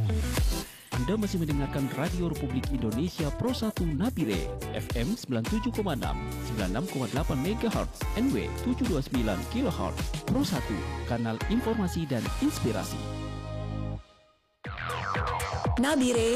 Anda masih mendengarkan Radio Republik Indonesia Pro 1 Nabire, FM 97,6, 96,8 MHz, NW 729 kHz. Pro 1, kanal informasi dan inspirasi. Nabire